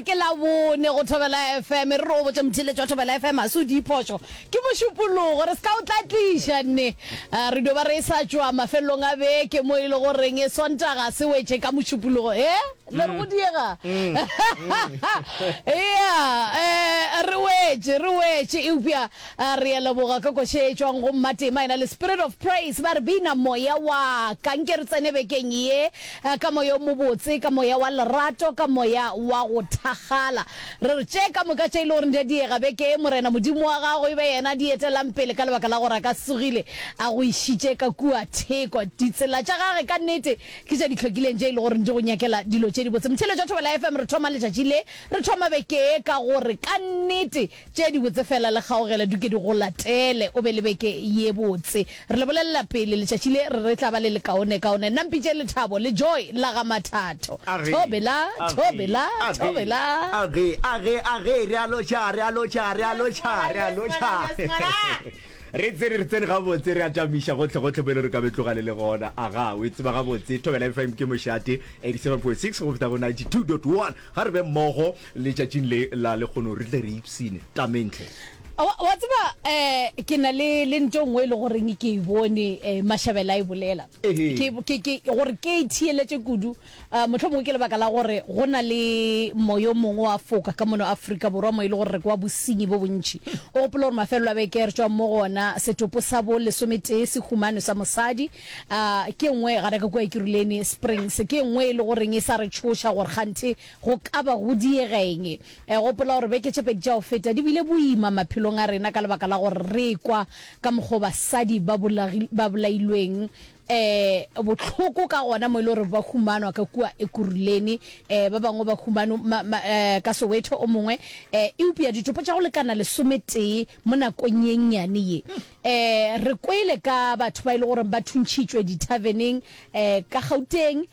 ke la bone go Thobela FM re ro botse mthile tsa Thobela FM a su di phosho ke moshupologo re ska o tlatlisha nne re do ba re sa tswa mafelong a beke mo ile go reng e Sontaga se wetse ka moshupologo le go diega re wetse e upia re ya leboga ka go tshetswang go Matema ina le spirit of praise ba re bina moya wa kankere tsene bekeng ye ka moya mo botse ka moya wa lerato ka moya wa go thagala re tsheka mo ka tshelo re ndi diega beke morena modimo wa gago e be yena di etelang pele ka lebaka la gore ka sugile a go ishitse ka kua theko ditsela tsa gage ka nnete ke tsa ditlhokileng je ile gore ndi go nyakela dilo tse di botse mthele tsa Thobela FM re thoma letšatši re thoma beke ka gore ka nnete tse di botse fela le gaogela duke di go latele o be le beke ye botse re le bolella pele letšatši re tla ba le kaone nna mpitse le Thabo le Joy la ga Mathatho Thobela re tsene ga botse re a tamisha gotlhe bele re ka betlogale le gona aga o itse ba ga botse Thobela FM ke moshate 87.6 go feta go 92.1 ga re be mmogo le tšatšing le la le gono re tle re ipsine tamentle wa tseba ke na le ntongwe le gore ke e bone Mashabela e bolela ke gore ke thieletse kudu motlhomo ke le baka la gore gona le moyo mongwe wa foka ka mono Afrika borwa mo ile gore kwa bosinyi bo bontši o gopola gore mafelo a beke re tswa mo gona setopo sa bo lesomete se humane sa mosadi ke nngwe ga ka kwa Ekurhuleni Springs ke nngwe le gore e sa re tshosha gore gante go ka ba go diegeng gopola gore beke tshepedi tša o feta di bile boima maphelo nga rena ka lebaka la gore re kwa ka mogo basadi ba bolailweng botlhoko ka gona mo ile re ba humanwa ka kua Ekurhuleni ba bangwe ba humano ka Soweto o mongwe e upia ditopo tša go lekana le somete mo nakong ye nyane ye re kwele ka batho ba ile gore ba thuntšhitšwe di taverneng ka Gauteng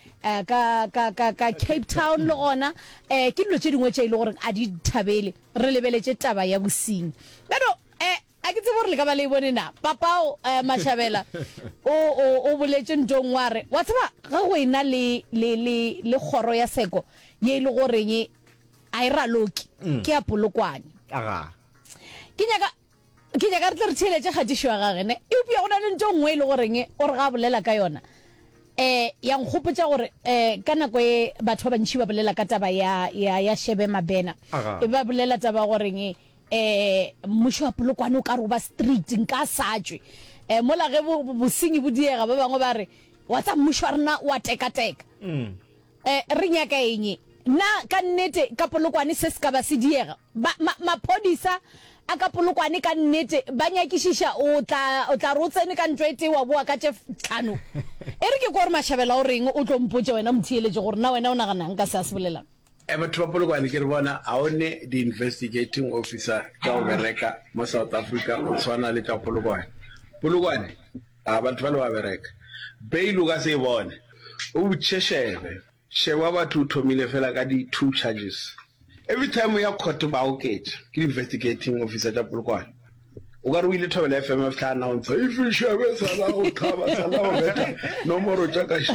ka Cape Town le gona ke dilo tše dingwe tša ile gore a di thabele re lebeletse taba ya bosinyi pero a ke tsebore le ka ba le bone na papao Mashabela o boletse ntong wa re wa tseba ga go ina le kgoro ya seko ye ile gore nye a ira loki ke ya Polokwane aga ke nyaka re tle re tšheletse kgatišo ya gage ne e upia gona le ntong ile gore nye o re ga bolela ka yona ya nkgopotsa gore ka nako e batho ba bantši ba bolela ka taba ya Shebe Mabena e ba bolela taba gore nye mmušo wa Polokwane o ka re ba street nka satswe mola ge bosinyi bo diega ba bangwe ba re wa tsa mmušo wa rena wa teka-teka re nyaka eng na ka nnete ka Polokwane se se ka ba se diega maphodisa a ka Polokwane ka nnete ba nyakišiša o tla re o tsene ka ntho e tee wa boa ka tše 5 e re ke gore Mashabela o reng o tlo mpotse wena motheeletse gore na wena o naganang ka se a se bolelang batho ba Polokwane ke re bona a one the investigating officer ka o bereka mo South Africa o tshwana le ka Polokwane a batho ba le ba bereka bail ka se bone o butsheshebe shewa batho thomile fela ka di 2 charges every time we are caught ba o ketse ke investigating officer ka Polokwane o ka re ile Thobela FM fla announce if shebe sala o thaba sala o beta nomoro tsa ka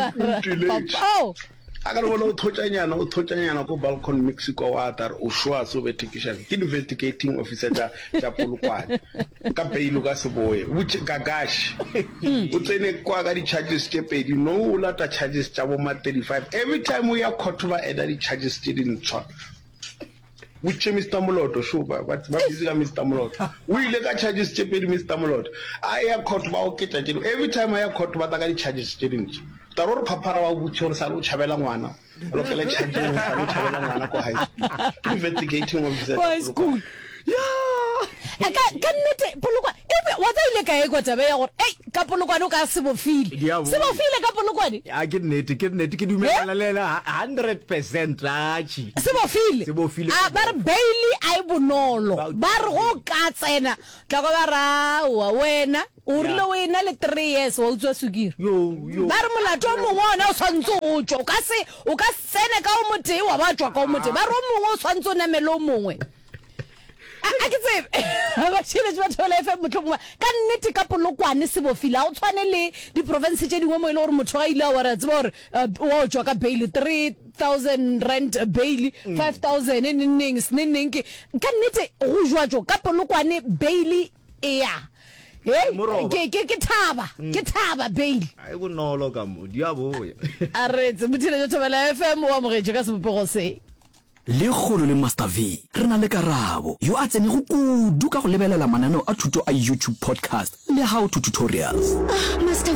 aga re bona o thotšanyana ko balcon Mexico wa tar o shwa so betikisha ke investigating officer tša Polokwane ka bail ka seboe butse gagash o tsene kwa ka di charges tše pedi no o lata charges tša bo 35 every time we are caught ba add di charges tše dintšhwa which Mr. Moloto shuba but busy Mr. Moloto we ile ka charges tše pedi Mr. Moloto I am caught ba o ketla tše every time I am caught ba ta ka di charges tše dintšhwa taroro phaphara wa butshore sa lo tšhabela ngwana lo ke le charges sa lo tšhabela ngwana ko high school investigating officer high school ka nnete Polokwane wa tsa ile ka ekwa taba ya gore ka Polokwane o ka sebofile ka Polokwane a ke nnete ke dumelana le 100% achi sebofile a ba re bail ai bonolo ba re go ka tsena tla go ba ra wa wena o rile wena le 3 years wa utswa sukiri ba re molato o mongwe ona o tshwantse o tswa o ka sene ka o mote wa ba tswa ka o mote ba re o mongwe o tshwantse o namele o mongwe a ke tsebe ba tšheletse ba Thobela FM motlhomongwe ka nnete ka Polokwane sebofile a o tshwane le di province tše dingwe mo ile gore motho ga ile wa re tseba gore o tswa ka bail 3 5,000 rand bail 5,000 neng ke ka nnete go jwa jo ka polokwane bail ya ke thaba bail ai bonolo ka mo di a boya a re tsebutile jo Thobela FM wa mogetše ka sebopego se le kgolo le Master V re na le Karabo yo a tsene go kudu ka go lebelela mananeo a thuto a YouTube podcast le how to tutorials. Master